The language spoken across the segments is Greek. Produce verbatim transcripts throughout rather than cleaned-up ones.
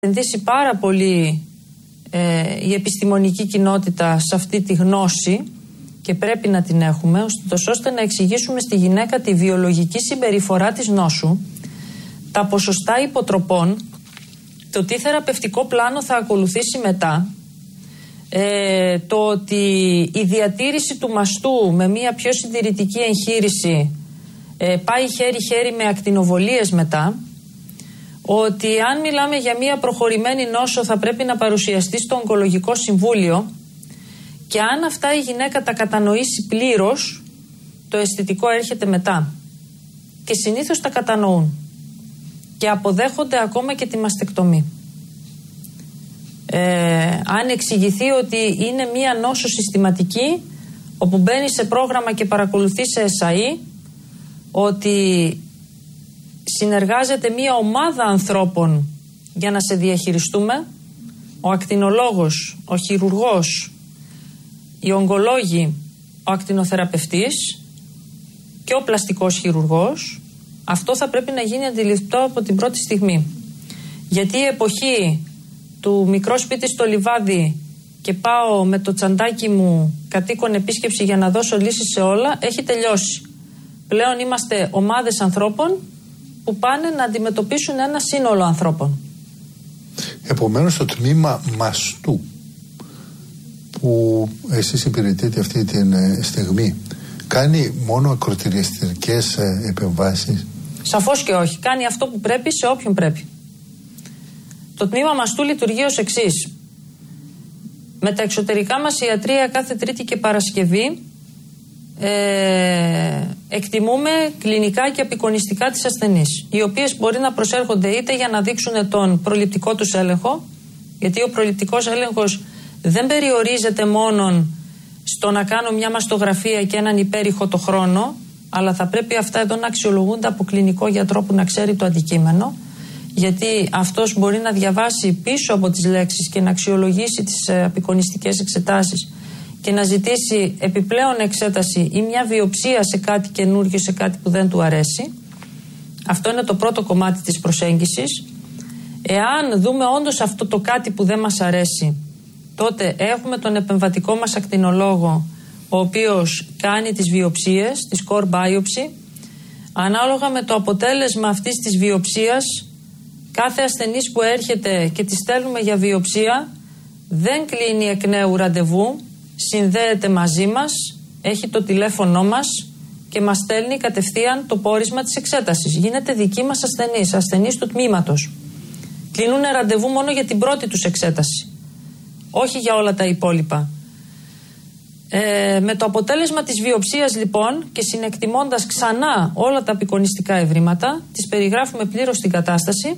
επενδύσει πάρα πολύ ε, η επιστημονική κοινότητα σε αυτή τη γνώση και πρέπει να την έχουμε, ώστε να εξηγήσουμε στη γυναίκα τη βιολογική συμπεριφορά της νόσου, τα ποσοστά υποτροπών, το τι θεραπευτικό πλάνο θα ακολουθήσει μετά, ε, το ότι η διατήρηση του μαστού με μια πιο συντηρητική εγχείρηση ε, πάει χέρι-χέρι με ακτινοβολίες μετά, ότι αν μιλάμε για μια προχωρημένη νόσο θα πρέπει να παρουσιαστεί στο Ογκολογικό Συμβούλιο, και αν αυτά η γυναίκα τα κατανοήσει πλήρως, το αισθητικό έρχεται μετά. Και συνήθως τα κατανοούν και αποδέχονται ακόμα και τη μαστεκτομή. Ε, αν εξηγηθεί ότι είναι μία νόσο συστηματική, όπου μπαίνει σε πρόγραμμα και παρακολουθεί σε ΕΣΑΗ, ότι συνεργάζεται μία ομάδα ανθρώπων για να σε διαχειριστούμε, ο ακτινολόγος, ο χειρουργός, οι ογκολόγοι, ο ακτινοθεραπευτής και ο πλαστικός χειρουργός, αυτό θα πρέπει να γίνει αντιληπτό από την πρώτη στιγμή. Γιατί η εποχή του μικρό σπίτι στο λιβάδι και πάω με το τσαντάκι μου κατοίκον επίσκεψη για να δώσω λύσεις σε όλα έχει τελειώσει. Πλέον είμαστε ομάδες ανθρώπων που πάνε να αντιμετωπίσουν ένα σύνολο ανθρώπων. Επομένως το τμήμα μαστού που εσείς υπηρετείτε αυτή τη στιγμή κάνει μόνο ακροτηριαστικές επεμβάσεις? Σαφώς και όχι. Κάνει αυτό που πρέπει σε όποιον πρέπει. Το τμήμα μαστού λειτουργεί ως εξής. Με τα εξωτερικά μας ιατρεία κάθε Τρίτη και Παρασκευή ε, εκτιμούμε κλινικά και απεικονιστικά τις ασθενείς, οι οποίες μπορεί να προσέρχονται είτε για να δείξουν τον προληπτικό τους έλεγχο, γιατί ο προληπτικός έλεγχος δεν περιορίζεται μόνον στο να κάνω μια μαστογραφία και έναν υπέρηχο το χρόνο, αλλά θα πρέπει αυτά εδώ να αξιολογούνται από κλινικό γιατρό που να ξέρει το αντικείμενο, γιατί αυτός μπορεί να διαβάσει πίσω από τις λέξεις και να αξιολογήσει τις απεικονιστικές εξετάσεις και να ζητήσει επιπλέον εξέταση ή μια βιοψία σε κάτι καινούργιο, σε κάτι που δεν του αρέσει. Αυτό είναι το πρώτο κομμάτι της προσέγγισης. Εάν δούμε όντως αυτό το κάτι που δεν μας αρέσει, τότε έχουμε τον επεμβατικό μας ακτινολόγο, ο οποίος κάνει τις βιοψίες, τις core biopsy. Ανάλογα με το αποτέλεσμα αυτής της βιοψίας, κάθε ασθενής που έρχεται και τη στέλνουμε για βιοψία δεν κλείνει εκ νέου ραντεβού, συνδέεται μαζί μας, έχει το τηλέφωνό μας και μας στέλνει κατευθείαν το πόρισμα της εξέτασης. Γίνεται δική μας ασθενής, ασθενής του τμήματος. Κλείνουν ραντεβού μόνο για την πρώτη τους εξέταση, όχι για όλα τα υπόλοιπα. Ε, με το αποτέλεσμα της βιοψίας λοιπόν και συνεκτιμώντας ξανά όλα τα απεικονιστικά ευρήματα, τις περιγράφουμε πλήρως την κατάσταση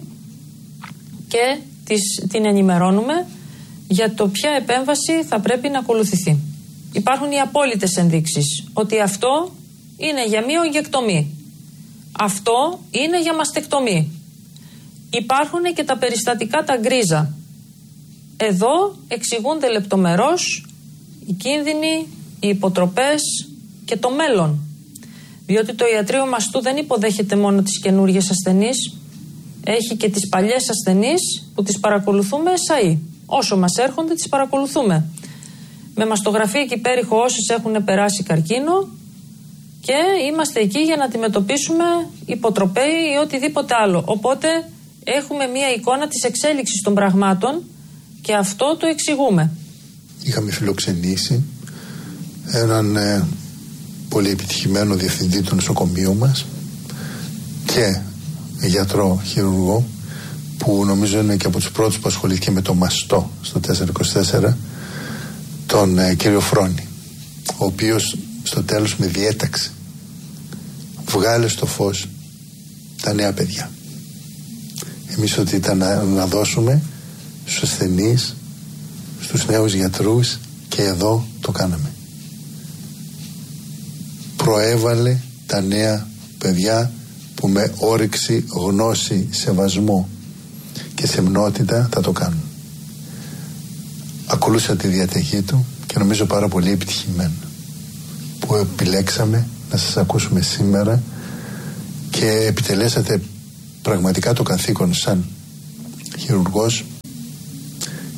και τις, την ενημερώνουμε για το ποια επέμβαση θα πρέπει να ακολουθηθεί. Υπάρχουν οι απόλυτες ενδείξεις ότι αυτό είναι για μυογεκτομή, αυτό είναι για μαστεκτομή. Υπάρχουν και τα περιστατικά τα γκρίζα. Εδώ εξηγούνται λεπτομερώς οι κίνδυνοι, οι υποτροπές και το μέλλον. Διότι το ιατρείο μαστού δεν υποδέχεται μόνο τις καινούργιες ασθενείς, έχει και τις παλιές ασθενείς που τις παρακολουθούμε ΕΣΑΗ. Όσο μας έρχονται τις παρακολουθούμε. Με μαστογραφία και υπέρηχο όσες έχουν περάσει καρκίνο, και είμαστε εκεί για να αντιμετωπίσουμε υποτροπές ή οτιδήποτε άλλο. Οπότε έχουμε μία εικόνα της εξέλιξης των πραγμάτων και αυτό το εξηγούμε. Είχαμε φιλοξενήσει έναν ε, πολύ επιτυχημένο διευθυντή του νοσοκομείου μας και γιατρό χειρουργό, που νομίζω είναι και από τους πρώτους που ασχολήθηκε με το μαστό στο τετρακόσια είκοσι τέσσερα, τον ε, κύριο Φρόνη, ο οποίος στο τέλος με διέταξε: βγάλε στο φως τα νέα παιδιά. Εμείς ότι ήταν να, να δώσουμε στους ασθενείς, στους νέους γιατρούς, και εδώ το κάναμε. Προέβαλε τα νέα παιδιά που με όρεξη, γνώση, σεβασμό και σεμνότητα θα το κάνουν. Ακολούθησα τη διαταγή του και νομίζω πάρα πολύ επιτυχημένο που επιλέξαμε να σας ακούσουμε σήμερα και επιτελέσατε πραγματικά το καθήκον σαν χειρουργός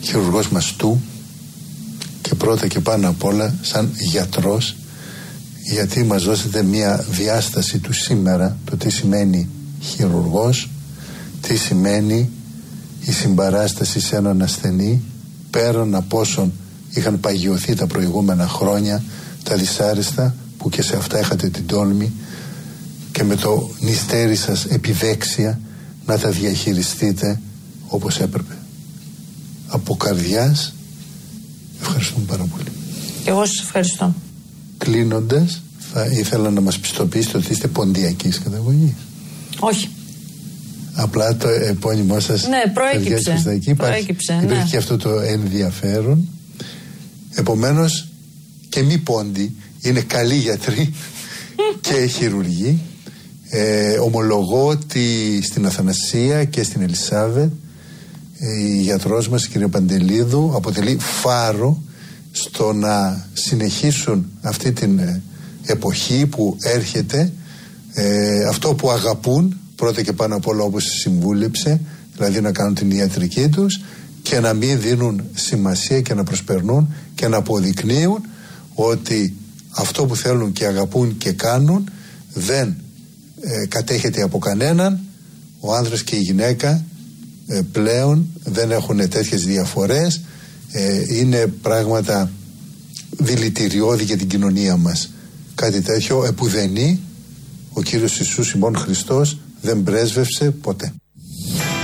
χειρουργός μαστού και πρώτα και πάνω απ' όλα σαν γιατρός, γιατί μας δώσετε μια διάσταση του σήμερα, το τι σημαίνει χειρουργός, τι σημαίνει η συμπαράσταση σε έναν ασθενή, πέραν από όσων είχαν παγιωθεί τα προηγούμενα χρόνια, τα δυσάρεστα που και σε αυτά είχατε την τόλμη και με το νηστέρι σας επιδέξια να τα διαχειριστείτε όπως έπρεπε. Από καρδιάς ευχαριστούμε πάρα πολύ. Και εγώ σας ευχαριστώ. Κλείνοντας, θα ήθελα να μας πιστοποιήσετε ότι είστε ποντιακής καταγωγής. Όχι. Απλά το επώνυμό σας, ναι, προέκυψε, προέκυψε ναι. Υπήρχε και αυτό το ενδιαφέρον. Επομένως και μη πόντι είναι καλοί γιατροί και χειρουργοί. ε, ομολογώ ότι στην Αθανασία και στην Ελισάβετ ε, η γιατρός μας, η κυρία Παντελίδου, αποτελεί φάρο στο να συνεχίσουν αυτή την ε, εποχή που έρχεται, ε, αυτό που αγαπούν πρώτα και πάνω απ' όλα, όπως συμβούλεψε, δηλαδή να κάνουν την ιατρική τους και να μην δίνουν σημασία και να προσπερνούν και να αποδεικνύουν ότι αυτό που θέλουν και αγαπούν και κάνουν δεν ε, κατέχεται από κανέναν. Ο άνδρας και η γυναίκα ε, πλέον δεν έχουν τέτοιες διαφορές, ε, είναι πράγματα δηλητηριώδη για την κοινωνία μας. Κάτι τέτοιο επουδενή ο Κύριος Ιησούς ημών Χριστός δεν πρέσβευσε ποτέ.